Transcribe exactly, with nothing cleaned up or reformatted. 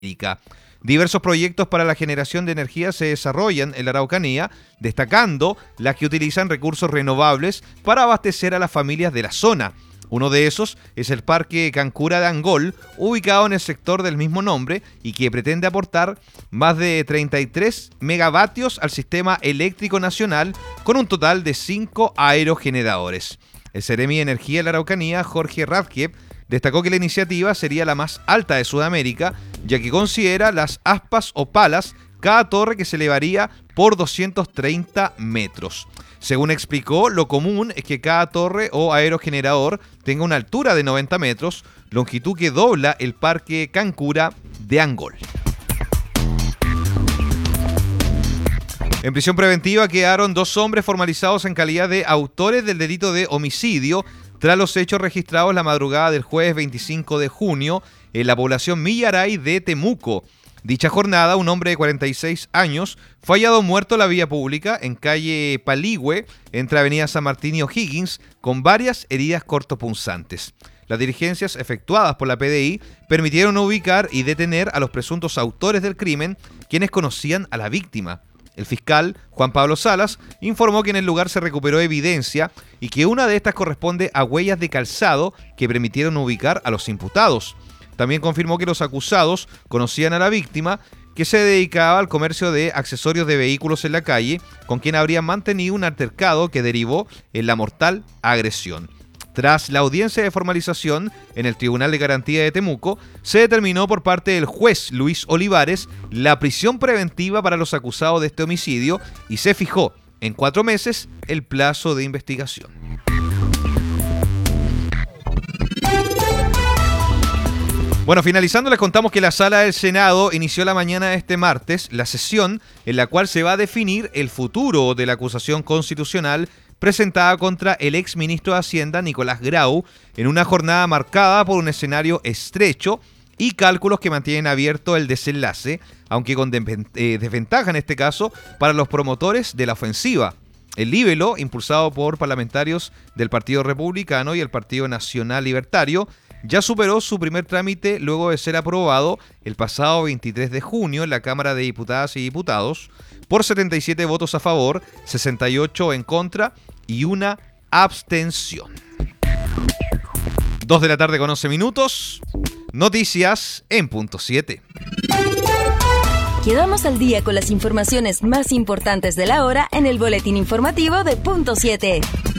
Diversos proyectos para la generación de energía se desarrollan en la Araucanía, destacando las que utilizan recursos renovables para abastecer a las familias de la zona. Uno de esos es el Parque Cancura de Angol, ubicado en el sector del mismo nombre y que pretende aportar más de treinta y tres megavatios al sistema eléctrico nacional con un total de cinco aerogeneradores. El Seremi de Energía de la Araucanía, Jorge Radke, destacó que la iniciativa sería la más alta de Sudamérica, ya que considera las aspas o palas cada torre que se elevaría por doscientos treinta metros. Según explicó, lo común es que cada torre o aerogenerador tenga una altura de noventa metros, longitud que dobla el Parque Cancura de Angol. En prisión preventiva quedaron dos hombres formalizados en calidad de autores del delito de homicidio tras los hechos registrados la madrugada del jueves veinticinco de junio en la población Millaray de Temuco. Dicha jornada, un hombre de cuarenta y seis años fue hallado muerto en la vía pública en calle Paligüe, entre avenida San Martín y O'Higgins, con varias heridas cortopunzantes. Las diligencias efectuadas por la P D I permitieron ubicar y detener a los presuntos autores del crimen, quienes conocían a la víctima. El fiscal, Juan Pablo Salas, informó que en el lugar se recuperó evidencia y que una de estas corresponde a huellas de calzado que permitieron ubicar a los imputados. También confirmó que los acusados conocían a la víctima, que se dedicaba al comercio de accesorios de vehículos en la calle, con quien habrían mantenido un altercado que derivó en la mortal agresión. Tras la audiencia de formalización en el Tribunal de Garantía de Temuco, se determinó por parte del juez Luis Olivares la prisión preventiva para los acusados de este homicidio y se fijó en cuatro meses el plazo de investigación. Bueno, finalizando, les contamos que la Sala del Senado inició la mañana de este martes la sesión en la cual se va a definir el futuro de la acusación constitucional presentada contra el exministro de Hacienda, Nicolás Grau, en una jornada marcada por un escenario estrecho y cálculos que mantienen abierto el desenlace, aunque con desventaja en este caso para los promotores de la ofensiva. El libelo, impulsado por parlamentarios del Partido Republicano y el Partido Nacional Libertario, ya superó su primer trámite luego de ser aprobado el pasado veintitrés de junio en la Cámara de Diputadas y Diputados por setenta y siete votos a favor, sesenta y ocho en contra y una abstención. dos de la tarde con once minutos. Noticias en punto siete. Quedamos al día con las informaciones más importantes de la hora en el boletín informativo de punto siete.